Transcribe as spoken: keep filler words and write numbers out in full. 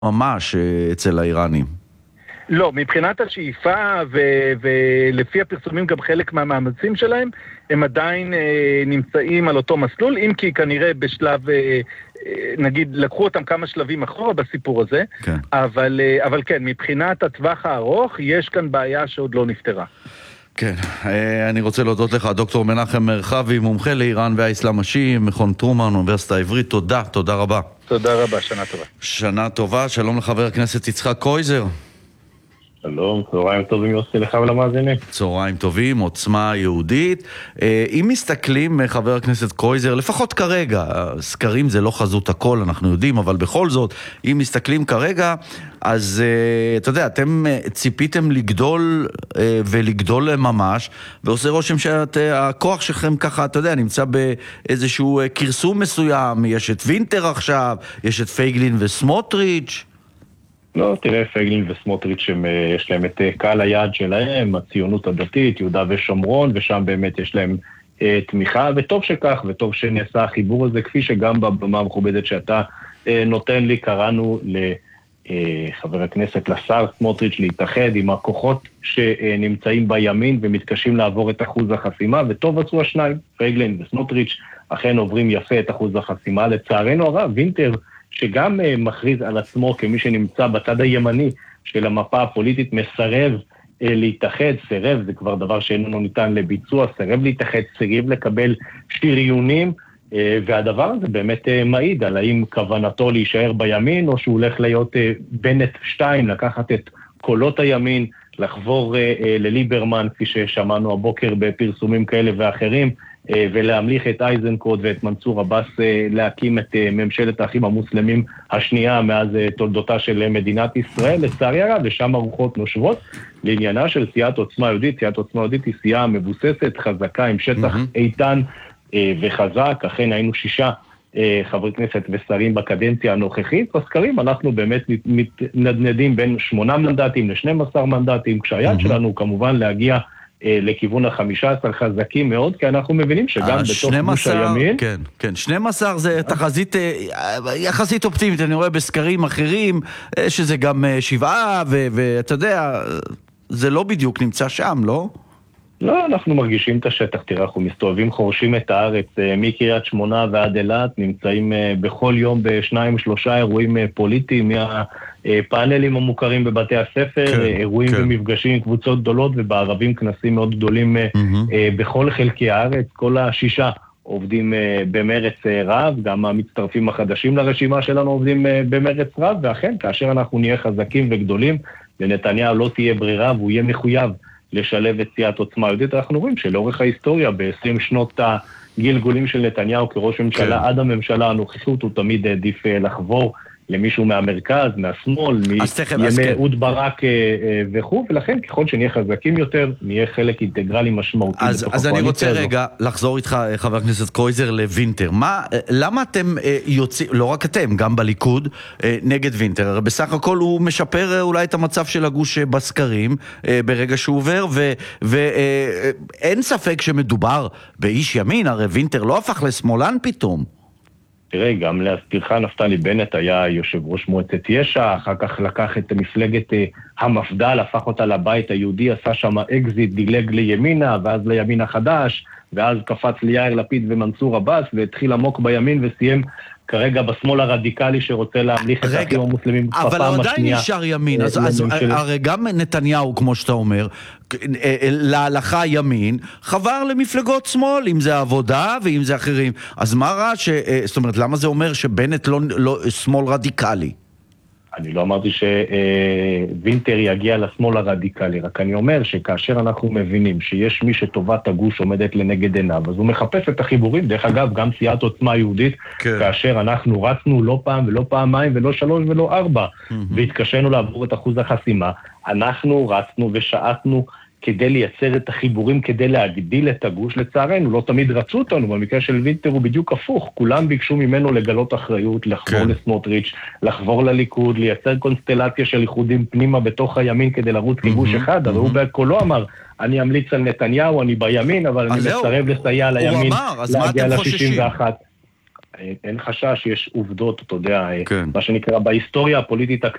ממש אצל האיראנים. לא, מבחינת השאיפה ו- ולפי הפרסומים גם חלק מהמאמצים שלהם, הם עדיין אה, נמצאים על אותו מסלול, אם כי כנראה בשלב, אה, אה, נגיד, לקחו אותם כמה שלבים אחורה בסיפור הזה, כן. אבל, אה, אבל כן, מבחינת הטווח הארוך, יש כאן בעיה שעוד לא נפתרה. כן, אני רוצה להודות לך, דוקטור מנחם מרחבי, מומחה לאיראן והאסלאם השיעי, מכון טרומן, אוניברסיטה העברית. תודה, תודה רבה. תודה רבה, שנה טובה. שנה טובה, שלום לחבר הכנסת יצחק קרויזר. שלום, צהריים טובים יוסי לך ולמאזינים. צהריים טובים, עוצמה יהודית. אם מסתכלים, חבר הכנסת קרויזר, לפחות כרגע, סקרים זה לא חזות הכל, אנחנו יודעים, אבל בכל זאת, אם מסתכלים כרגע, אז אתה יודע, אתם ציפיתם לגדול ולגדול ממש, ועושה רושם שהכוח שלכם ככה, אתה יודע, נמצא באיזשהו קרסום מסוים, יש את וינטר עכשיו, יש את פייגלין וסמוטריץ'. לא, תראה, פייגלין וסמוטריץ' יש להם את קהל היעד שלהם, הציונות הדתית, יהודה ושומרון, ושם באמת יש להם אה, תמיכה, וטוב שכך, וטוב שנעשה החיבור הזה, כפי שגם בבמה המכובדת שאתה אה, נותן לי, קראנו לחבר הכנסת, לשר סמוטריץ' להתאחד עם הכוחות שנמצאים בימין ומתקשים לעבור את אחוז החסימה, וטוב עשו השניים, פייגלין וסמוטריץ' אכן עוברים יפה את אחוז החסימה, לצערנו הרב, וינטר, שגם uh, מכריז על עצמו כמי שנמצא בצד הימני של המפה הפוליטית, מסרב uh, להתאחד, סירב, זה כבר דבר שאיננו ניתן לביצוע, סירב להתאחד, סירב לקבל שריונים, uh, והדבר הזה באמת uh, מעיד על האם כוונתו להישאר בימין, או שהוא הולך להיות uh, בנט שתיים, לקחת את קולות הימין, לחבור uh, uh, לליברמן, כפי ששמענו הבוקר בפרסומים כאלה ואחרים, ולהמליך את אייזנקוט ואת מנסור עבאס להקים את ממשלת האחים המוסלמים השנייה מאז תולדותה של מדינת ישראל. לצערי הרב, ושם הרוחות נושבות. לעניינה של סיעת עוצמה יהודית, סיעת עוצמה יהודית היא סיעה מבוססת, חזקה, עם שטח mm-hmm. איתן וחזק. אכן היינו שישה חברי כנסת ושרים בקדנציה הנוכחית. בסקרים אנחנו באמת מתנדנדים בין שמונה מנדטים ל-שנים עשר מנדטים, כשהיעד mm-hmm. שלנו כמובן להגיע לכיוון ה-חמישה עשר חזקים מאוד, כי אנחנו מבינים שגם בתוך גוש הימין... כן, כן, שנים עשר זה תחזית יחסית אופטימית, אני רואה בסקרים אחרים שזה גם שבעה, ואתה יודע, זה לא בדיוק נמצא שם, לא? לא, אנחנו מרגישים את השטח, תראה, אנחנו מסתובבים, חורשים את הארץ, מקריית שמונה ועד אילת, נמצאים בכל יום בשניים, שלושה אירועים פוליטיים, מהפאנלים המוכרים בבתי הספר, כן, אירועים כן. ומפגשים עם קבוצות גדולות, ובערבים כנסים מאוד גדולים mm-hmm. בכל חלקי הארץ, כל השישה עובדים במרץ רב, גם המצטרפים החדשים לרשימה שלנו עובדים במרץ רב, ואכן, כאשר אנחנו נהיה חזקים וגדולים, לנתניהו לא תהיה ברירה, והוא יהיה מחויב לשלב את סיעת עוצמה יהודית. אנחנו רואים שלאורך ההיסטוריה, ב-עשרים שנות הגלגולים של נתניהו כראש ממשלה, כן. עד הממשלה הנוכחית, הוא תמיד העדיף לחבור למישהו מהמרכז, מהשמאל, מימי אהוד ברק וכו', ולכן ככל שנהיה חזקים יותר, נהיה חלק אינטגרלי משמעותי. אז, אז אני רוצה הזו. רגע לחזור איתך, חבר הכנסת קרויזר, לוינטר. מה, למה אתם יוצאים, לא רק אתם, גם בליכוד, נגד וינטר? הרי בסך הכל הוא משפר אולי את המצב של הגוש בסקרים, ברגע שהוא עובר, ואין ספק שמדובר באיש ימין, הרי וינטר לא הפך לשמאלן פתאום. תראה, גם להזכירך, נפתלי בנט היה יושב ראש מועצת יש"ע, אחר כך לקח את מפלגת המפד"ל, הפך אותה לבית היהודי, עשה שם אקזיט, דילג לימינה, ואז לימין החדש, ואז קפץ ליאיר לפיד ומנסור עבאס, והתחיל עמוק בימין וסיים כרגע בשמאל הרדיקלי שרוצה להמליך את האחים המוסלמים בפעם השנייה. אבל הוא עדיין נשאר ימין, אז, אז הרי גם נתניהו, כמו שאתה אומר, להלכה ימין, חבר למפלגות שמאל, אם זה העבודה ואם זה אחרים. אז מה רע, ש... זאת אומרת, למה זה אומר שבנט לא, לא שמאל רדיקלי? אני לא אמרתי שווינטר יגיע לשמאל הרדיקלי, רק אני אומר שכאשר אנחנו מבינים שיש מי שטובת הגוש עומדת לנגד עיניו, אז הוא מחפש את החיבורים. דרך אגב, גם סיעת עוצמה יהודית, כן. כאשר אנחנו רצנו לא פעם ולא פעמיים ולא שלוש ולא ארבע, mm-hmm. והתקשנו לעבור את אחוז החסימה, אנחנו רצנו ושעטנו כדי לייצר את החיבורים, כדי להגדיל את הגוש. לצערנו, לא תמיד רצו אותנו, במקרה של וינטר הוא בדיוק הפוך, כולם ביקשו ממנו לגלות אחריות, לחבור כן. לסמוטריץ', לחבור לליכוד, לייצר קונסטלציה של איחודים פנימה בתוך הימין כדי לרוץ כיבוש mm-hmm, אחד, mm-hmm. אבל הוא בקולו אמר, אני אמליץ על נתניהו, אני בימין, אבל אני מסרב לסייע לימין להגיע ל-שישים ואחת. אין חשש, יש עובדות, אתה יודע, כן. מה שנקרא בהיסטוריה הפוליטית